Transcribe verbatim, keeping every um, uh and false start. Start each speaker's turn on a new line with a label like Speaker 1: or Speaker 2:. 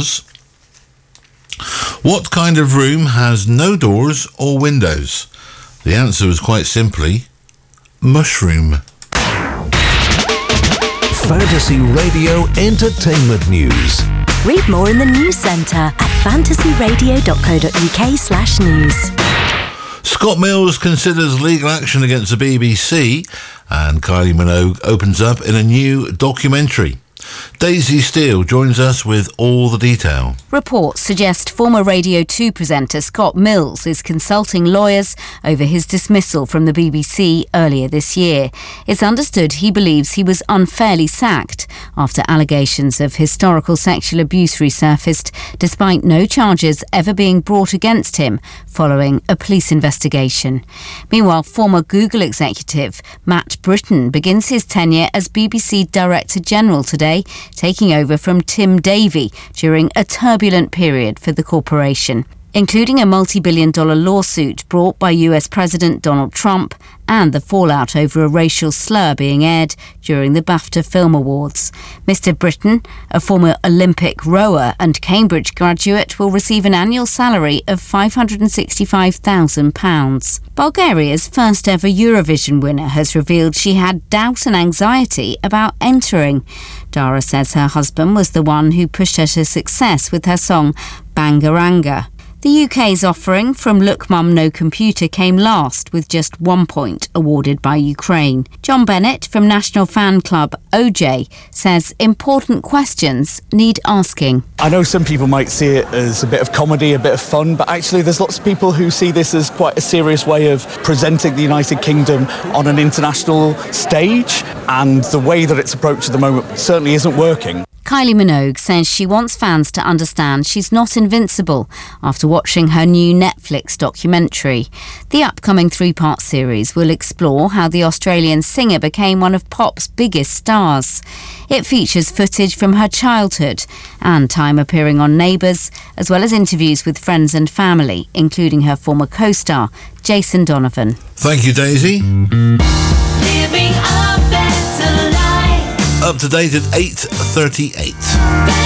Speaker 1: was, what kind of room has no doors or windows? The answer was quite simply, mushroom.
Speaker 2: Fantasy Radio Entertainment News.
Speaker 3: Read more in the News Centre at fantasyradio.co.uk slash news.
Speaker 1: Scott Mills considers legal action against the B B C, and Kylie Minogue opens up in a new documentary. Daisy Steele joins us with all the detail.
Speaker 4: Reports suggest former Radio two presenter Scott Mills is consulting lawyers over his dismissal from the B B C earlier this year. It's understood he believes he was unfairly sacked after allegations of historical sexual abuse resurfaced, despite no charges ever being brought against him following a police investigation. Meanwhile, former Google executive Matt Britton begins his tenure as B B C Director General today, taking over from Tim Davie during a turbulent period for the corporation, including a multi-billion dollar lawsuit brought by U S President Donald Trump and the fallout over a racial slur being aired during the BAFTA Film Awards. Mister Britton, a former Olympic rower and Cambridge graduate, will receive an annual salary of five hundred sixty-five thousand pounds. Bulgaria's first ever Eurovision winner has revealed she had doubt and anxiety about entering. Dara says her husband was the one who pushed her to success with her song Bangaranga. The U K's offering from Look Mum No Computer came last, with just one point awarded by Ukraine. John Bennett from National Fan Club O J says important questions need asking.
Speaker 5: I know some people might see it as a bit of comedy, a bit of fun, but actually there's lots of people who see this as quite a serious way of presenting the United Kingdom on an international stage, and the way that it's approached at the moment certainly isn't working.
Speaker 4: Kylie Minogue says she wants fans to understand she's not invincible after watching her new Netflix documentary. The upcoming three-part series will explore how the Australian singer became one of pop's biggest stars. It features footage from her childhood and time appearing on Neighbours, as well as interviews with friends and family, including her former co-star, Jason Donovan.
Speaker 1: Thank you, Daisy.
Speaker 6: Living a better life.
Speaker 1: Up to date at eight thirty-eight.